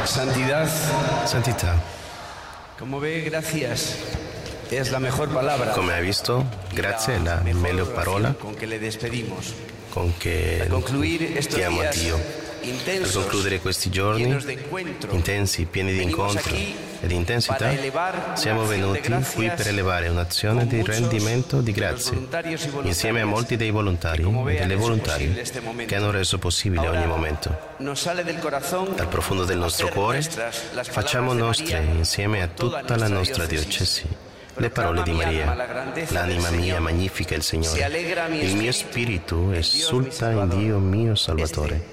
Santidad. Santità. Como ve, gracias. Es la mejor palabra. Come hai visto, grazie è la meglio parola con que le despedimos. con che chiamo a Dio. Per concludere questi giorni intensi, pieni di incontri e di intensità, siamo venuti qui per elevare un'azione di rendimento di grazie insieme a molti dei volontari e delle volontarie che hanno reso possibile ogni momento. Dal profondo del nostro cuore facciamo nostre, insieme a tutta la nostra diocesi, le parole di Maria. L'anima mia magnifica il Signore, il mio spirito esulta in Dio mio Salvatore.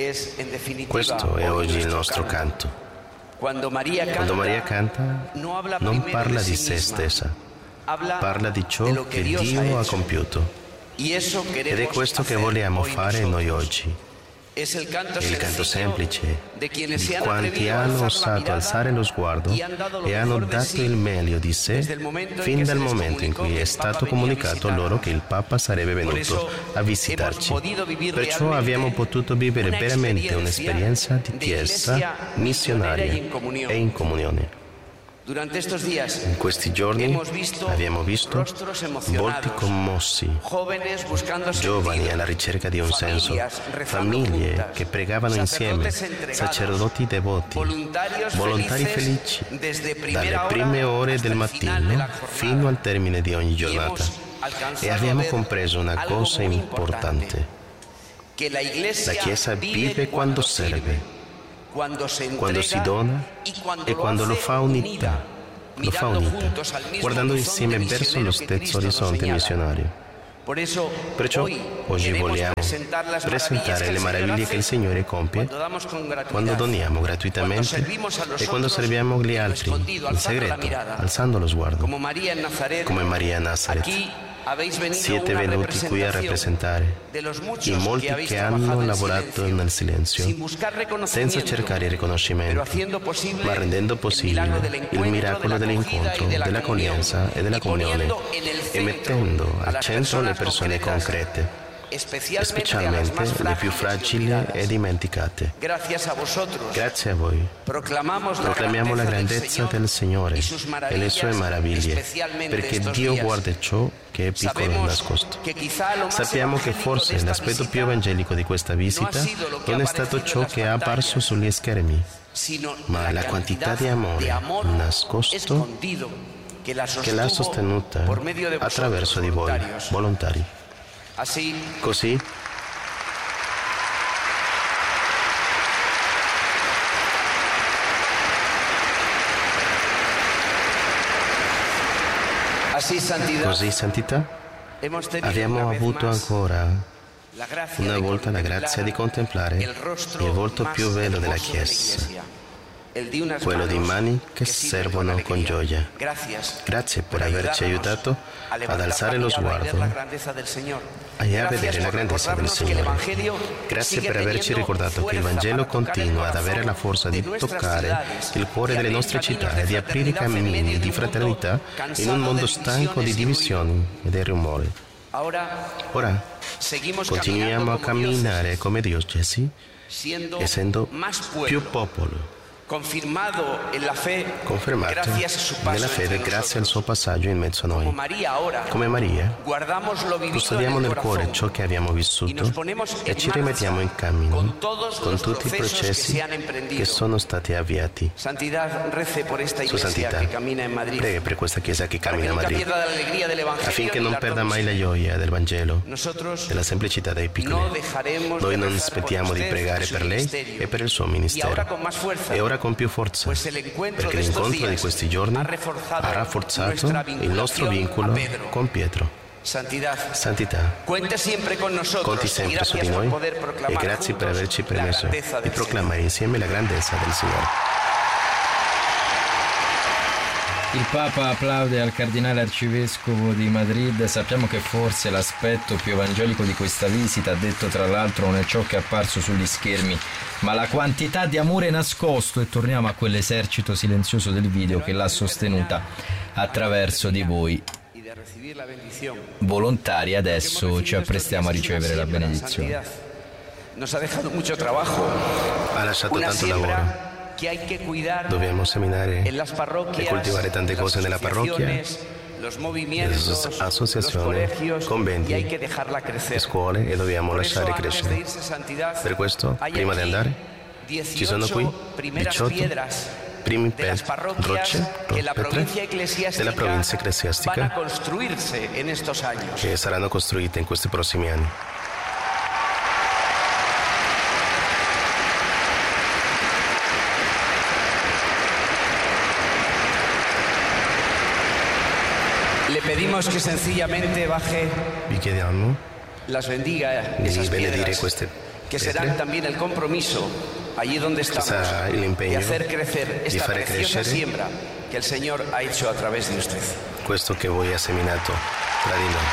Questo è oggi il nostro canto. Quando Maria canta, non parla di se stessa, parla di ciò che Dio ha compiuto. Ed è questo che vogliamo fare noi oggi. È il canto semplice di quanti hanno osato alzare lo sguardo e hanno dato il meglio di sé fin dal momento in cui è stato comunicato loro che il Papa sarebbe venuto a visitarci. Perciò abbiamo potuto vivere veramente un'esperienza di chiesa missionaria e in comunione. In questi giorni abbiamo visto volti commossi, giovani alla ricerca di un senso, famiglie che pregavano insieme, sacerdoti devoti, volontari felici, dalle prime ore del mattino fino al termine di ogni giornata. E abbiamo compreso una cosa importante: la Chiesa vive quando serve, quando si dona e quando lo fa unita, guardando insieme verso lo stesso orizzonte missionario. Perciò oggi vogliamo presentare le meraviglie che il Signore compie quando doniamo gratuitamente e quando serviamo gli altri in segreto, alzando lo sguardo, come Maria a Nazareth. Siete venuti qui a rappresentare i molti che hanno lavorato nel silenzio, senza cercare riconoscimenti, ma rendendo possibile il miracolo dell'incontro, dell'accoglienza e della comunione, e mettendo al centro le persone concrete, specialmente le più fragili e dimenticate. Grazie a voi. Proclamiamo la grandezza del Signore e le sue meraviglie, perché Dio guarda ciò che è piccolo e nascosto. Sappiamo che forse l'aspetto più evangelico di questa visita non è stato ciò che è apparso sugli schermi, ma la quantità di amore nascosto che l'ha sostenuta attraverso di voi, volontari. Così Santità, abbiamo avuto ancora una volta la grazia di contemplare il volto più bello della Chiesa, quello di mani che servono con gioia. Grazie per averci aiutato ad alzare lo sguardo e a vedere la grandezza del Signore. Grazie per averci ricordato che il Vangelo continua ad avere la forza di toccare il cuore delle nostre città e di aprire cammini di fraternità in un mondo stanco di divisioni e di rumore. Ora continuiamo a camminare come diocesi, essendo più popolo, confermato nella fede grazie al suo passaggio in mezzo a noi. Come Maria, custodiamo nel cuore ciò che abbiamo vissuto e ci rimettiamo in cammino con tutti i processi che sono stati avviati. Sua Santità, prega per questa Chiesa che cammina a Madrid, affinché non perda mai la gioia del Vangelo, della semplicità dei piccoli. Noi non aspettiamo di pregare per lei e per il suo ministero. E ora con più forza, perché l'incontro di questi giorni ha rafforzato il nostro vincolo con Pietro. Santità, conti sempre su di noi e grazie per averci permesso di proclamare insieme la grandezza del Signore. Il Papa applaude al Cardinale Arcivescovo di Madrid. Sappiamo che forse l'aspetto più evangelico di questa visita, detto tra l'altro, non è ciò che è apparso sugli schermi, ma la quantità di amore nascosto, e torniamo a quell'esercito silenzioso del video che l'ha sostenuta attraverso di voi volontari. Adesso ci apprestiamo a ricevere la benedizione. Ha lasciato tanto lavoro, Dobbiamo seminare e coltivare tante cose nella parrocchia, associazioni, conventi, scuole, e dobbiamo lasciare crescere. Per questo, prima di andare, ci sono qui 18 prime rocce della provincia ecclesiastica che saranno costruite in questi prossimi anni. Le pedimos que sencillamente baje, vi chiediamo las bendiga di esas benedire piedras, queste que se dan pietre, también el compromiso allí donde estamos l'impegno de hacer crecer di esta fare preciosa crescere siembra que el Señor ha hecho a través de usted. questo che voi ha seminato tra di noi.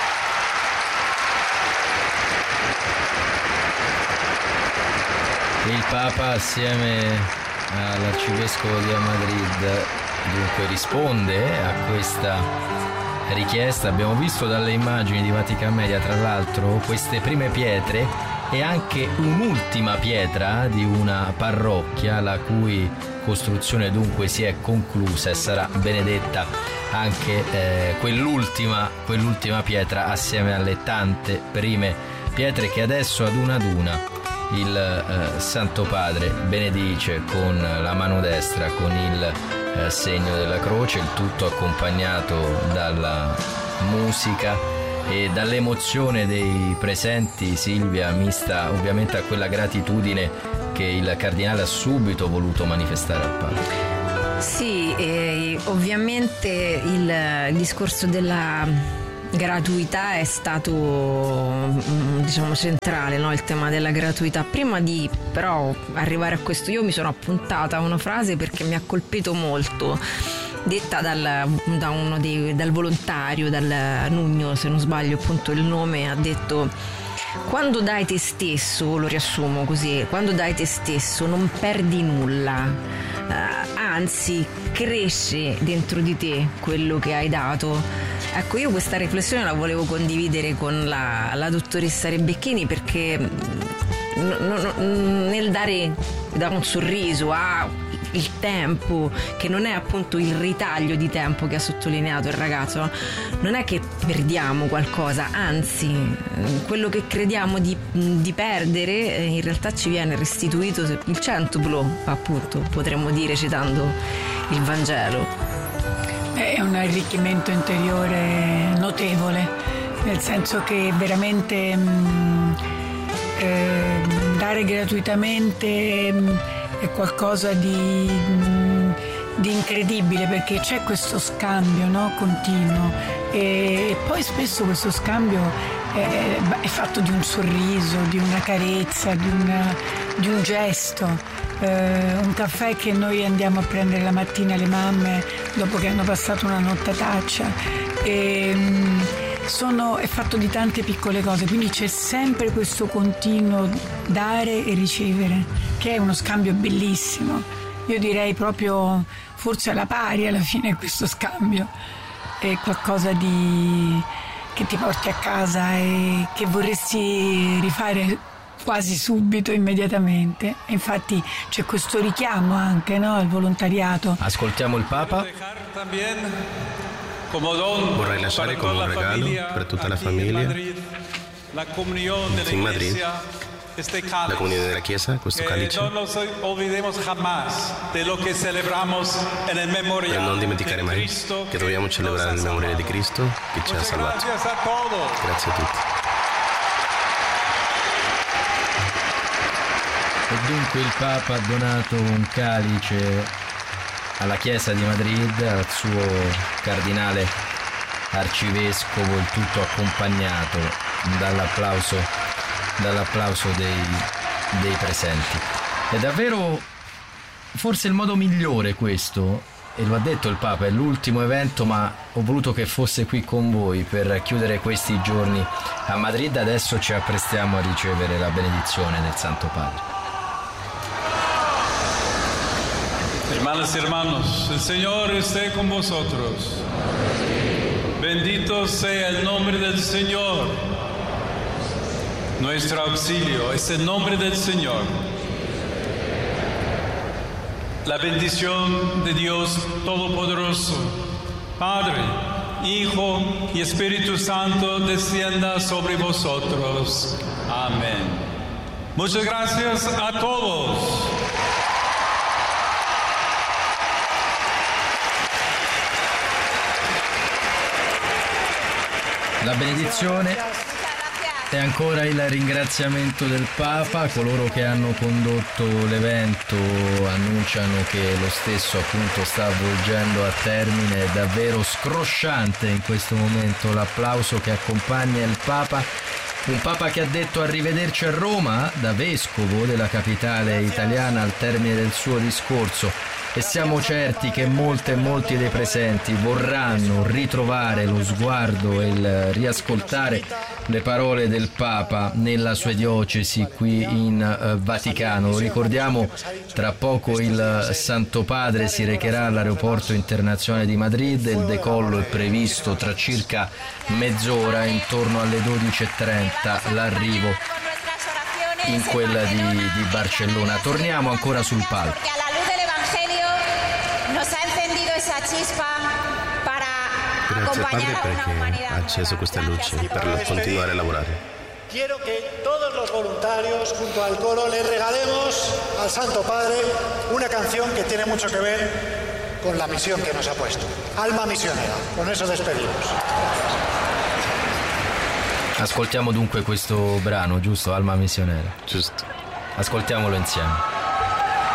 Il Papa, assieme all'Arcivescovo di Madrid, dunque risponde a questa richiesta. Abbiamo visto dalle immagini di Vatican Media, tra l'altro, queste prime pietre e anche un'ultima pietra di una parrocchia la cui costruzione dunque si è conclusa e sarà benedetta anche quell'ultima pietra assieme alle tante prime pietre che adesso ad una il Santo Padre benedice con la mano destra, con il segno della croce, il tutto accompagnato dalla musica e dall'emozione dei presenti, Silvia, mista ovviamente a quella gratitudine che il Cardinale ha subito voluto manifestare al Papa. Sì, ovviamente il discorso della gratuità è stato, diciamo, centrale, no? Il tema della gratuità. Prima di però arrivare a questo, io mi sono appuntata una frase perché mi ha colpito molto, detta dal volontario, dal Nugno, se non sbaglio appunto il nome. Ha detto: quando dai te stesso, lo riassumo così, quando dai te stesso non perdi nulla, anzi cresce dentro di te quello che hai dato. Ecco, io questa riflessione la volevo condividere con la dottoressa Rebecchini, perché nel dare da un sorriso il tempo, che non è appunto il ritaglio di tempo che ha sottolineato il ragazzo, non è che perdiamo qualcosa, anzi quello che crediamo di perdere in realtà ci viene restituito il centuplo, appunto, potremmo dire, citando il Vangelo. È un arricchimento interiore notevole, nel senso che veramente dare gratuitamente è qualcosa di incredibile, perché c'è questo scambio, no? Continuo, e poi spesso questo scambio è fatto di un sorriso, di una carezza, di un gesto. Un caffè che noi andiamo a prendere la mattina le mamme dopo che hanno passato una nottataccia, è fatto di tante piccole cose, quindi c'è sempre questo continuo dare e ricevere, che è uno scambio bellissimo. Io direi proprio forse alla pari alla fine questo scambio è qualcosa che ti porti a casa e che vorresti rifare quasi subito, immediatamente. Infatti c'è questo richiamo anche, no, al volontariato. Ascoltiamo il Papa. Vorrei lasciare come un regalo per tutta la famiglia in Madrid la comunione della Chiesa, questo calice, per non dimenticare mai che dobbiamo celebrare il memoriale di Cristo che ci ha salvato. Grazie a tutti. E dunque il Papa ha donato un calice alla Chiesa di Madrid, al suo cardinale arcivescovo, il tutto accompagnato dall'applauso dei presenti. È davvero forse il modo migliore questo, e lo ha detto il Papa, è l'ultimo evento, ma ho voluto che fosse qui con voi per chiudere questi giorni a Madrid. Adesso ci apprestiamo a ricevere la benedizione del Santo Padre. Hermanas y hermanos, el Señor esté con vosotros. Bendito sea el nombre del Señor. Nuestro auxilio es el nombre del Señor. La bendición de Dios Todopoderoso, Padre, Hijo y Espíritu Santo descienda sobre vosotros. Amén. Muchas gracias a todos. La benedizione e ancora il ringraziamento del Papa. Coloro che hanno condotto l'evento annunciano che lo stesso appunto sta avvolgendo a termine. È davvero scrosciante in questo momento l'applauso che accompagna il Papa. Un Papa che ha detto arrivederci a Roma da vescovo della capitale italiana al termine del suo discorso. E siamo certi che molti dei presenti vorranno ritrovare lo sguardo e il riascoltare le parole del Papa nella sua diocesi qui in Vaticano. Lo ricordiamo, tra poco il Santo Padre si recherà all'aeroporto internazionale di Madrid. Il decollo è previsto tra circa mezz'ora, intorno alle 12:30 l'arrivo in quella di Barcellona. Torniamo ancora sul palco. Grazie Padre perché ha acceso questa luce per continuare a lavorare. Quiero que todos los voluntarios junto al coro le regalemos al Santo Padre una canción que tiene mucho que ver con la misión que nos ha puesto. Alma misionera. Con eso despedimos. Ascoltiamo dunque questo brano, giusto? Alma missionera. Giusto. Ascoltiamolo insieme.